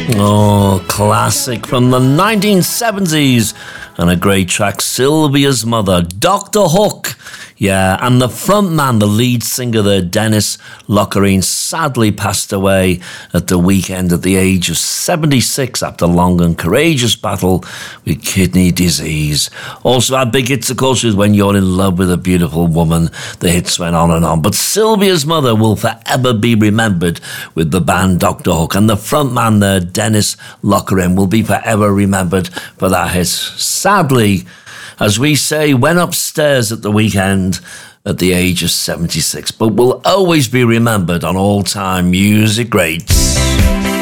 Oh, classic from the 1970s and a great track, Sylvia's Mother, Dr. Hook. Yeah, and the front man, the lead singer there, Dennis Lockerin, sadly passed away at the weekend at the age of 76 after a long and courageous battle with kidney disease. Also, our big hits, of course, is When You're in Love with a Beautiful Woman. The hits went on and on. But Sylvia's Mother will forever be remembered with the band Dr. Hook. And the front man there, Dennis Lockerin, will be forever remembered for that hit. Sadly, as we say, went upstairs at the weekend at the age of 76, but will always be remembered on all-time music greats.